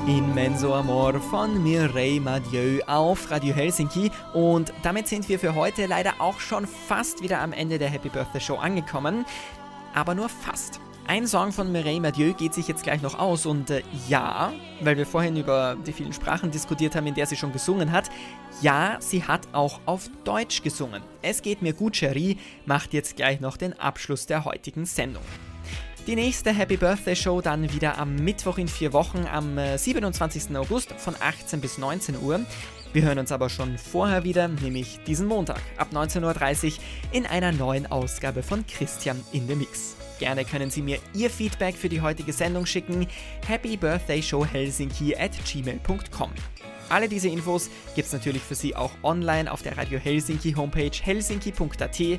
Immenso Amor von Mireille Mathieu auf Radio Helsinki und damit sind wir für heute leider auch schon fast wieder am Ende der Happy Birthday Show angekommen, aber nur fast. Ein Song von Mireille Mathieu geht sich jetzt gleich noch aus und ja, weil wir vorhin über die vielen Sprachen diskutiert haben, in der sie schon gesungen hat, ja, sie hat auch auf Deutsch gesungen. Es geht mir gut, Cherie macht jetzt gleich noch den Abschluss der heutigen Sendung. Die nächste Happy Birthday Show dann wieder am Mittwoch in 4 Wochen, am 27. August von 18 bis 19 Uhr. Wir hören uns aber schon vorher wieder, nämlich diesen Montag ab 19.30 Uhr in einer neuen Ausgabe von Christian in the Mix. Gerne können Sie mir Ihr Feedback für die heutige Sendung schicken, happybirthdayshowhelsinki@gmail.com. Alle diese Infos gibt es natürlich für Sie auch online auf der Radio Helsinki Homepage helsinki.at